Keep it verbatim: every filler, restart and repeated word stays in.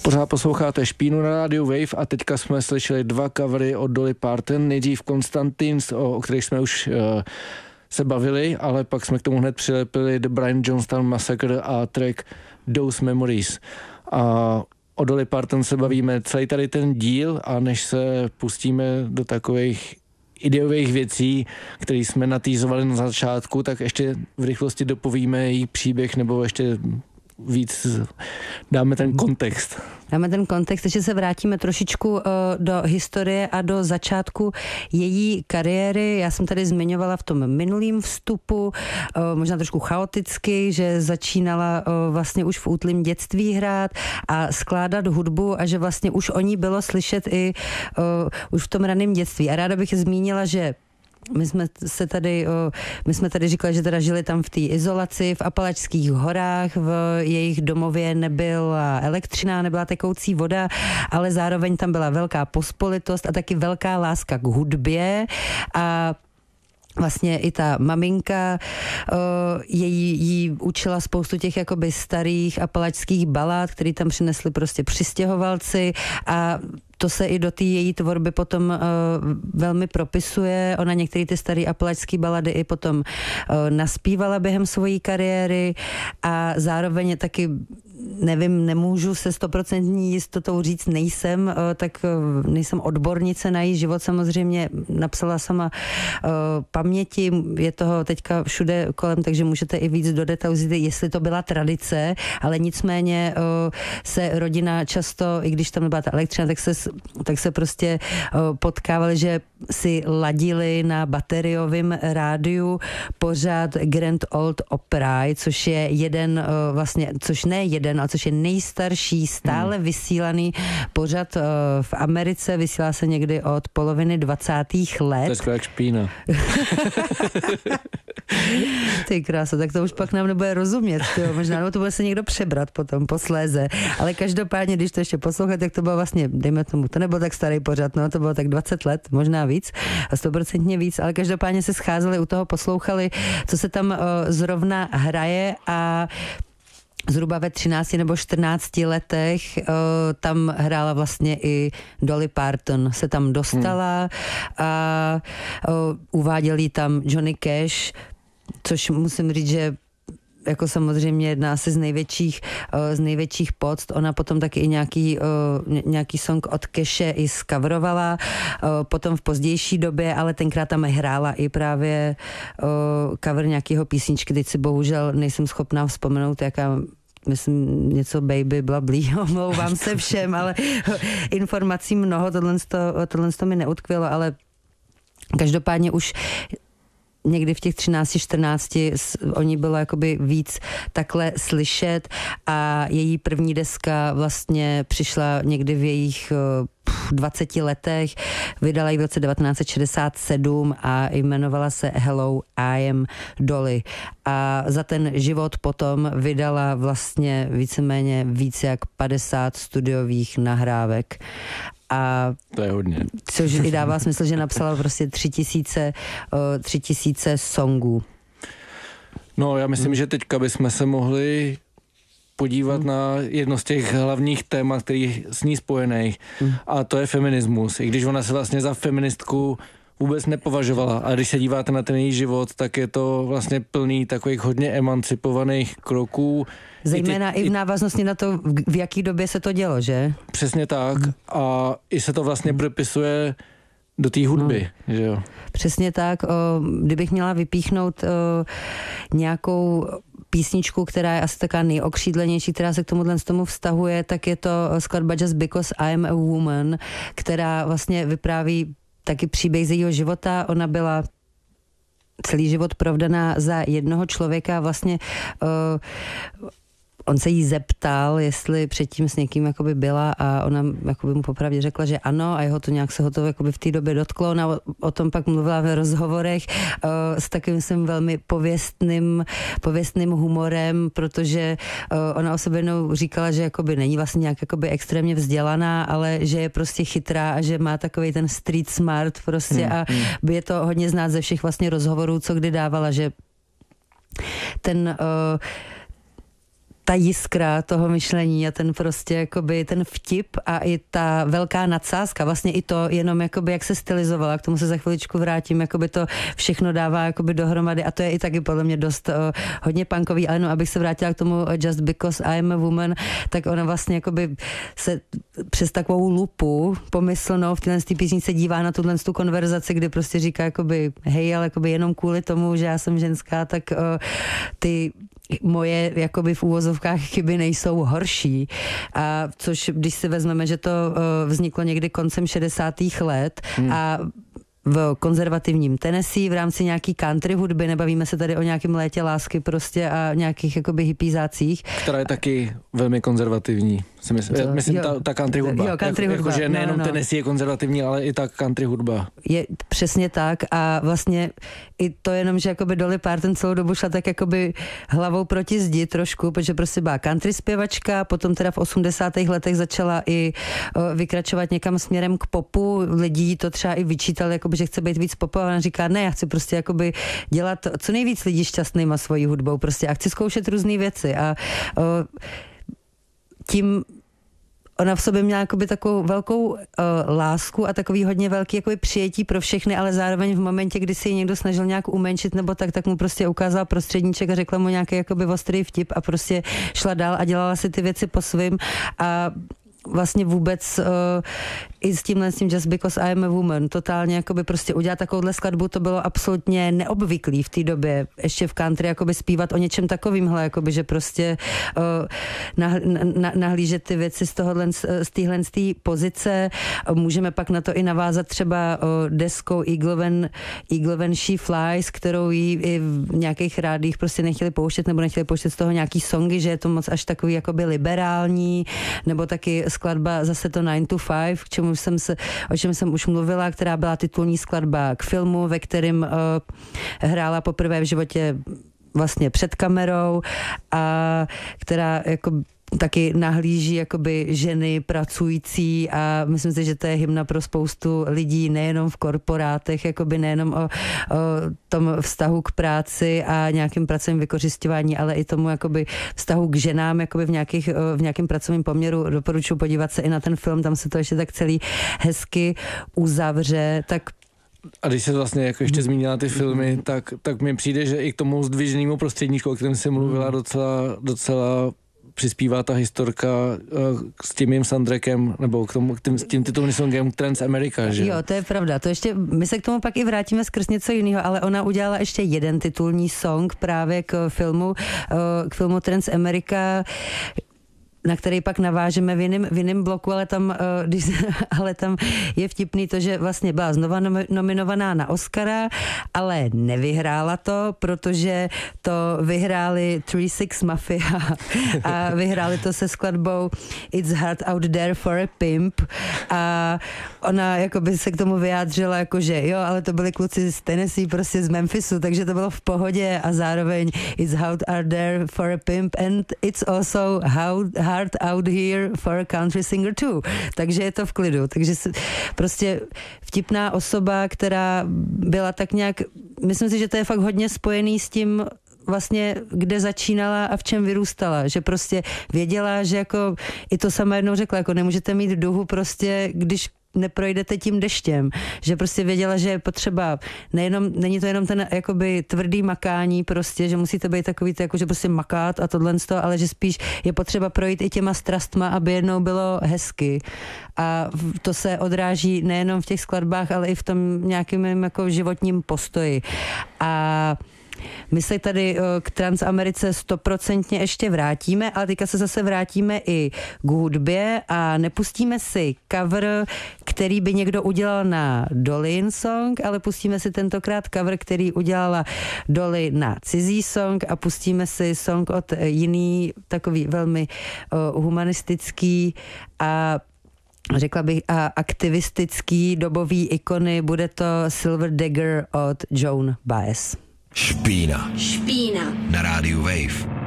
Pořád posloucháte Špínu na rádiu Wave a teďka jsme slyšeli dva covery od Dolly Parton, nejdřív Constantines, o, o kterých jsme už uh, se bavili, ale pak jsme k tomu hned přilepili The Brian Jonestown Massacre a track Those Memories. A o Dolly Parton se bavíme celý tady ten díl a než se pustíme do takových ideových věcí, které jsme natýzovali na začátku, tak ještě v rychlosti dopovíme její příběh nebo ještě víc dáme ten kontext. Dáme ten kontext, takže se vrátíme trošičku uh, do historie a do začátku její kariéry. Já jsem tady zmiňovala v tom minulým vstupu, uh, možná trošku chaoticky, že začínala uh, vlastně už v útlém dětství hrát a skládat hudbu a že vlastně už o ní bylo slyšet i uh, už v tom raném dětství. A ráda bych zmínila, že My jsme se tady, my jsme tady říkali, že teda žili tam v té izolaci, v Apalačských horách, v jejich domově nebyla elektřina, nebyla tekoucí voda, ale zároveň tam byla velká pospolitost a taky velká láska k hudbě a vlastně i ta maminka její, jí učila spoustu těch jakoby starých apalačských balád, který tam přinesli prostě přistěhovalci a to se i do té její tvorby potom uh, velmi propisuje. Ona některé ty staré apalačské balady i potom uh, naspívala během svojí kariéry a zároveň taky nevím, nemůžu se stoprocentní jistotou říct, nejsem, uh, tak uh, nejsem odbornice na její život, samozřejmě napsala sama uh, paměti, je toho teďka všude kolem, takže můžete i víc do detailů, jestli to byla tradice, ale nicméně uh, se rodina často, i když tam nebyla ta elektřina, tak se tak se prostě uh, potkávali, že si ladili na bateriovém rádiu pořád Grand Ole Opry, což je jeden uh, vlastně, což ne jeden, ale což je nejstarší, stále hmm. vysílaný pořad uh, v Americe, vysílá se někdy od poloviny dvacátých let. To je skvělá špína. Ty krása, tak to už pak nám nebude rozumět, tyjo. Možná, nebo to bude se někdo přebrat potom, posléze. Ale každopádně, když to ještě poslouchat, tak to bylo vlastně, dejme tomu, to nebylo tak starý pořad, no, to bylo tak dvacet let, možná víc, stoprocentně víc, ale každopádně se scházeli u toho, poslouchali, co se tam uh, zrovna hraje a zhruba ve třinácti nebo čtrnácti letech uh, tam hrála vlastně i Dolly Parton, se tam dostala hmm. a uh, uváděl jí tam Johnny Cash, což musím říct, že jako samozřejmě jedna asi z největších, uh, z největších poct. Ona potom taky i nějaký, uh, nějaký song od Cashe i zcoverovala, uh, potom v pozdější době, ale tenkrát tam hrála i právě uh, cover nějakého písničky. Teď si bohužel nejsem schopná vzpomenout, jaká myslím něco baby blablí, omlouvám se všem, ale informací mnoho, tohle, tohle mi neutkvělo, ale každopádně už někdy v těch třinácti, čtrnácti o ní bylo jakoby víc takhle slyšet a její první deska vlastně přišla někdy v jejich dvaceti letech, vydala ji v roce devatenáct set šedesát sedm a jmenovala se Hello, I am Dolly. A za ten život potom vydala vlastně víceméně víc jak padesát studiových nahrávek. A to je hodně. Což i dává smysl, že napsala prostě tři tisíce, uh, tři tisíce songů. No, já myslím, hmm. že teďka bychom se mohli podívat hmm. na jedno z těch hlavních témat, který s ní spojených, hmm. a to je feminismus. I když ona se vlastně za feministku vůbec nepovažovala. A když se díváte na ten její život, tak je to vlastně plný takových hodně emancipovaných kroků. Zejména i, ty, i v návaznosti na to, v jaký době se to dělo, že? Přesně tak. Hmm. A i se to vlastně připisuje do té hudby, hmm. že jo? Přesně tak. O, kdybych měla vypíchnout o, nějakou písničku, která je asi taková nejokřídlenější, která se k tomuhle z tomu vztahuje, tak je to skladba Just Because I am a Woman, která vlastně vypráví taky příběh z jejího života. Ona byla celý život provdaná za jednoho člověka. Vlastně uh, on se jí zeptal, jestli předtím s někým jakoby byla a ona jakoby mu popravdě řekla, že ano a jeho to nějak se ho to jakoby v té době dotklo. Ona o, o tom pak mluvila v rozhovorech uh, s takovým svým velmi pověstným, pověstným humorem, protože uh, ona o sobě jednou říkala, že jakoby není vlastně nějak jakoby extrémně vzdělaná, ale že je prostě chytrá a že má takový ten street smart prostě hmm, a hmm. je to hodně znát ze všech vlastně rozhovorů, co kdy dávala, že ten uh, ta jiskra toho myšlení a ten prostě jakoby ten vtip a i ta velká nadsázka, vlastně i to jenom jakoby jak se stylizovala, k tomu se za chviličku vrátím, jakoby to všechno dává jakoby dohromady a to je i taky podle mě dost uh, hodně punkový, ale no, abych se vrátila k tomu Just Because I'm a Woman, tak ona vlastně jakoby se přes takovou lupu pomyslnou v téhle písničce dívá na tuhle tu konverzaci, kdy prostě říká jakoby hej, ale jakoby jenom kvůli tomu, že já jsem ženská, tak uh, ty moje jakoby v úvozovkách chyby nejsou horší. A což, když si vezmeme, že to uh, vzniklo někdy koncem šedesátých let hmm. a v konzervativním Tennessee v rámci nějaký country hudby, nebavíme se tady o nějakém létě lásky prostě a nějakých jakoby hippízácích. Která je taky velmi konzervativní. Myslím, to, myslím jo, ta, ta country hudba. Jo, country jako, hudba. Jako, že nejenom no, no. Tennessee je konzervativní, ale i ta country hudba. Je přesně tak a vlastně i to jenom, že jakoby Dolly Parton celou dobu šla tak jakoby hlavou proti zdi trošku, protože prostě byla country zpěvačka, potom teda v osmdesátých letech začala i o, vykračovat někam směrem k popu. Lidí to třeba i vyčítali, jakoby, že chce být víc popová. Ona říká, ne, já chci prostě jakoby dělat co nejvíc lidí šťastnýma svojí hudbou prostě a chci zkoušet různé věci a o, tím ona v sobě měla jakoby takovou velkou uh, lásku a takový hodně velký jakoby přijetí pro všechny, ale zároveň v momentě, kdy si ji někdo snažil nějak umenšit nebo tak, tak mu prostě ukázal prostředníček a řekla mu nějaký jakoby ostrý vtip a prostě šla dál a dělala si ty věci po svým a vlastně vůbec uh, i s tímhle s tím Just Because I am a Woman totálně jakoby prostě udělat takovouhle skladbu, to bylo absolutně neobvyklý v té době ještě v country jakoby zpívat o něčem takovýmhle, jakoby, že prostě uh, nah, nah, nahlížet ty věci z tohohle, z téhle z té pozice. Můžeme pak na to i navázat třeba uh, deskou Eagle When, Eagle When She Flies, kterou jí i v nějakých rádích prostě nechtěli pouštět nebo nechtěli pouštět z toho nějaký songy, že je to moc až takový jakoby liberální, nebo taky skladba zase to nine to five, k čemu jsem se, o čem jsem už mluvila, která byla titulní skladba k filmu, ve kterém uh, hrála poprvé v životě vlastně před kamerou a která jako taky nahlíží jakoby ženy pracující a myslím si, že to je hymna pro spoustu lidí, nejenom v korporátech, jakoby nejenom o, o tom vztahu k práci a nějakým pracovním vykořisťování, ale i tomu jakoby vztahu k ženám jakoby v, nějakých, v nějakém pracovním poměru. Doporučuji podívat se i na ten film, tam se to ještě tak celý hezky uzavře, tak a když se vlastně jako ještě zmínila ty filmy, tak, tak mi přijde, že i k tomu zdviženému prostředníčku, o kterém jsem mluvila, docela, docela přispívá ta historka uh, s tím jim soundtrackem, nebo k tomu, k tím, s tím titulným songem Transamerica, že? Jo, to je pravda. To ještě, my se k tomu pak i vrátíme skrz něco jiného, ale ona udělala ještě jeden titulní song právě k filmu, uh, k filmu Transamerica, na který pak navážeme v jiném, v jiném bloku, ale tam, uh, když, ale tam je vtipný to, že vlastně byla znova nominovaná na Oscara, ale nevyhrála to, protože to vyhráli Three Six Mafia a vyhráli to se skladbou It's Hard Out There for a Pimp a ona jakoby se k tomu vyjádřila jako, že jo, ale to byli kluci z Tennessee, prostě z Memphisu, takže to bylo v pohodě a zároveň It's Hard Out There for a Pimp and it's also how hard out here for a country singer too. Takže je to v klidu. Takže prostě vtipná osoba, která byla tak nějak, myslím si, že to je fakt hodně spojený s tím vlastně, kde začínala a v čem vyrůstala. Že prostě věděla, že jako i to sama jednou řekla, jako nemůžete mít duhu prostě, když neprojdete tím deštěm, že prostě věděla, že je potřeba, nejenom, není to jenom ten jakoby tvrdý makání prostě, že musíte být takový, jako, že prostě makát a tohle z toho, ale že spíš je potřeba projít i těma strastma, aby jednou bylo hezky. A to se odráží nejenom v těch skladbách, ale i v tom nějakým jako životním postoji. A my se tady k Transamerice stoprocentně ještě vrátíme, ale teďka se zase vrátíme i k hudbě a nepustíme si cover, který by někdo udělal na Dolly song, ale pustíme si tentokrát cover, který udělala Dolly na cizí song a pustíme si song od jiný, takový velmi uh, humanistický a řekla bych a aktivistický dobový ikony, bude to Silver Dagger od Joan Baez. Špína. Špína. Na rádiu Wave.